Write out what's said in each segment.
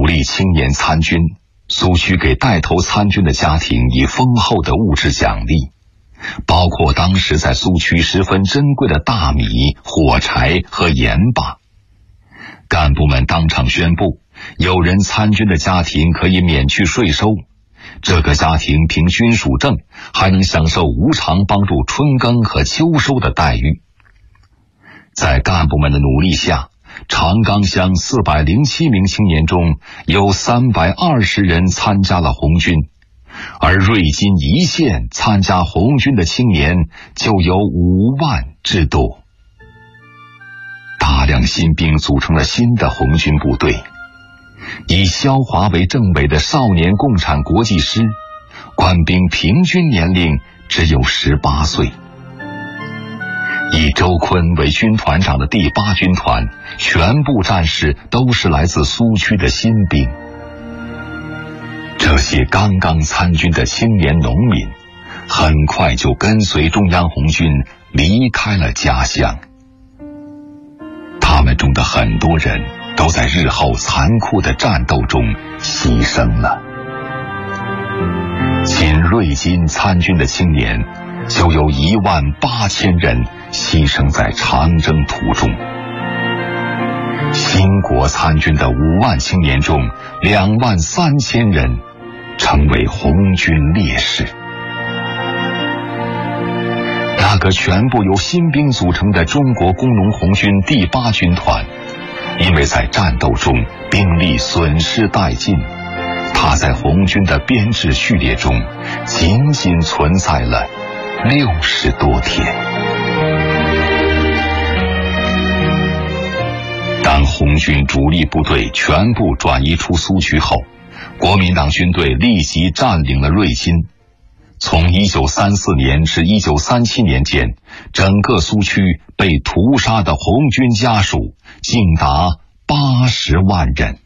鼓励青年参军，苏区给带头参军的家庭以丰厚的物质奖励，包括当时在苏区十分珍贵的大米、火柴和盐巴。干部们当场宣布，有人参军的家庭可以免去税收，这个家庭凭军属证还能享受无偿帮助春耕和秋收的待遇。在干部们的努力下，长冈乡407名青年中有320人参加了红军，而瑞金一县参加红军的青年就有5万之多。大量新兵组成了新的红军部队，以萧华为政委的少年共产国际师，官兵平均年龄只有18岁。以周坤为军团长的第8军团，全部战士都是来自苏区的新兵。这些刚刚参军的青年农民，很快就跟随中央红军离开了家乡。他们中的很多人都在日后残酷的战斗中牺牲了。仅瑞金参军的青年就有18000人牺牲在长征途中。兴国参军的5万青年中，23000人成为红军烈士。那个全部由新兵组成的中国工农红军第8军团，因为在战斗中兵力损失殆尽，他在红军的编制序列中仅仅存在了60多天。当红军主力部队全部转移出苏区后，国民党军队立即占领了瑞金。从1934年至1937年间，整个苏区被屠杀的红军家属竟达80万人。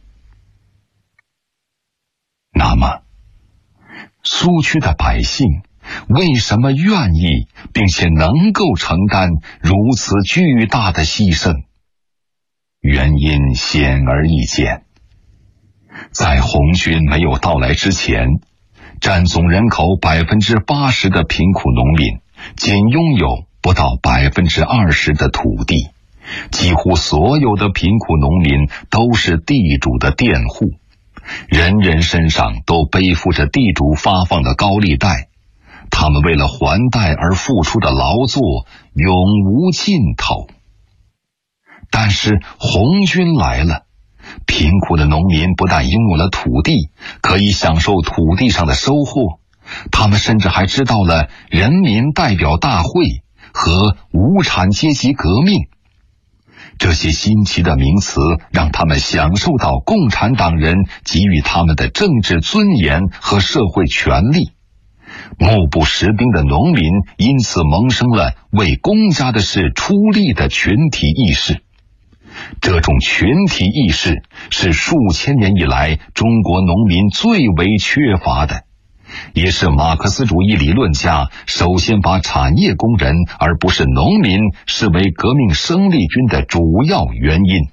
那么，苏区的百姓为什么愿意并且能够承担如此巨大的牺牲？原因显而易见。在红军没有到来之前，占总人口80%的贫苦农民仅拥有不到20%的土地，几乎所有的贫苦农民都是地主的佃户，人人身上都背负着地主发放的高利贷，他们为了还贷而付出的劳作永无尽头。但是红军来了，贫苦的农民不但拥有了土地，可以享受土地上的收获，他们甚至还知道了人民代表大会和无产阶级革命。这些新奇的名词让他们享受到共产党人给予他们的政治尊严和社会权利。目不识丁的农民因此萌生了为公家的事出力的群体意识。这种群体意识是数千年以来中国农民最为缺乏的，也是马克思主义理论家首先把产业工人而不是农民视为革命生力军的主要原因。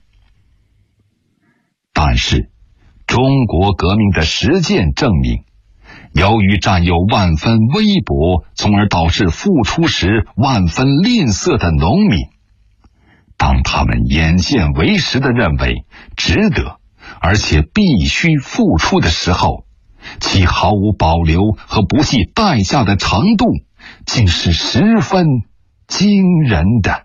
但是中国革命的实践证明，由于占有万分微薄，从而导致付出时万分吝啬的农民，当他们眼见为实地认为值得而且必须付出的时候，其毫无保留和不计代价的程度竟是十分惊人的。